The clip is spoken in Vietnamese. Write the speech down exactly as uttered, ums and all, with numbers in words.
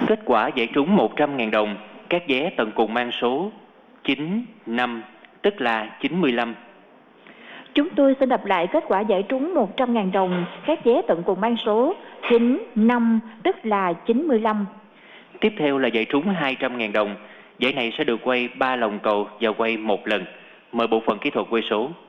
Kết quả giải trúng một trăm nghìn đồng, các vé tận cùng mang số chín năm, tức là chín mươi lăm. Chúng tôi xin đọc lại kết quả giải trúng một trăm nghìn đồng, các vé tận cùng mang số chín năm, tức là chín mươi lăm. Tiếp theo là giải trúng hai trăm nghìn đồng. Giải này sẽ được quay ba lòng cầu và quay một lần. Mời bộ phận kỹ thuật quay số.